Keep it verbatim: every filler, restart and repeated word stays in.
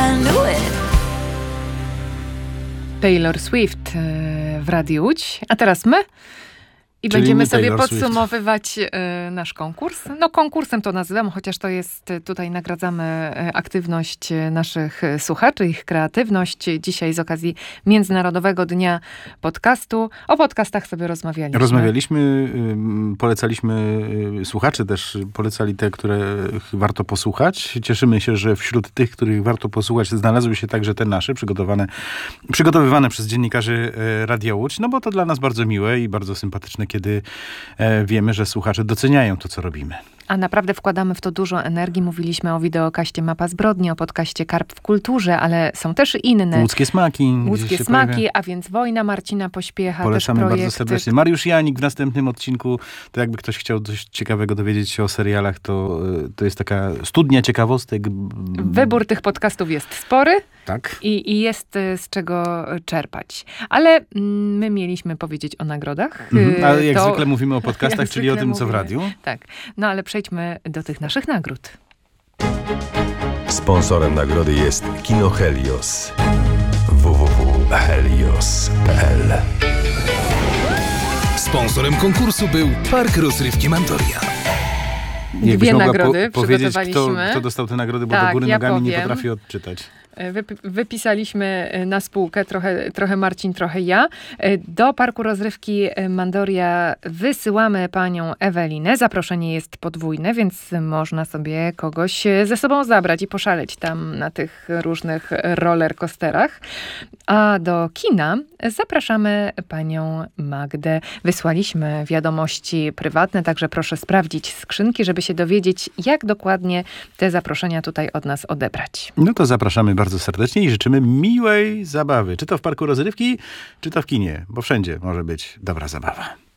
I knew it. Taylor Swift w Radiu Łódź, a teraz my. I Czyli będziemy nie sobie Taylor podsumowywać y, nasz konkurs. No konkursem to nazywam, chociaż to jest, tutaj nagradzamy aktywność naszych słuchaczy, ich kreatywność. Dzisiaj z okazji Międzynarodowego Dnia Podcastu. O podcastach sobie rozmawialiśmy. Rozmawialiśmy, y, polecaliśmy, y, słuchacze też polecali te, które warto posłuchać. Cieszymy się, że wśród tych, których warto posłuchać, znalazły się także te nasze, przygotowane, przygotowywane przez dziennikarzy y, Radia Łódź, no bo to dla nas bardzo miłe i bardzo sympatyczne, kiedy e, wiemy, że słuchacze doceniają to, co robimy. A naprawdę wkładamy w to dużo energii. Mówiliśmy o wideokaście Mapa Zbrodni, o podcaście Karp w kulturze, ale są też inne. Łódzkie smaki. Łódzkie smaki, pojawia. A więc Wojna Marcina Pośpiecha. Polecamy też projekt... bardzo serdecznie. Mariusz Janik w następnym odcinku. To jakby ktoś chciał coś ciekawego dowiedzieć się o serialach, to, to jest taka studnia ciekawostek. Wybór tych podcastów jest spory. Tak. I, i jest z czego czerpać. Ale my mieliśmy powiedzieć o nagrodach. Mhm, ale jak to, zwykle mówimy o podcastach, czyli o tym, mówimy. co w radiu. Tak. No ale przejdźmy do tych naszych nagród. Sponsorem nagrody jest Kino Helios. w w w kropka helios kropka p l. Sponsorem konkursu był Park Rozrywki Mandoria. Dwie nagrody po- powiedzieć, kto, przygotowaliśmy. kto dostał te nagrody, bo Tak, do góry ja nogami powiem. nie potrafię odczytać. Wyp- wypisaliśmy na spółkę, trochę, trochę Marcin, trochę ja. Do Parku Rozrywki Mandoria wysyłamy panią Ewelinę. Zaproszenie jest podwójne, więc można sobie kogoś ze sobą zabrać i poszaleć tam na tych różnych roller coasterach. A do kina zapraszamy panią Magdę. Wysłaliśmy wiadomości prywatne, także proszę sprawdzić skrzynki, żeby się dowiedzieć, jak dokładnie te zaproszenia tutaj od nas odebrać. No to zapraszamy bardzo serdecznie i życzymy miłej zabawy. Czy to w parku rozrywki, czy to w kinie, bo wszędzie może być dobra zabawa.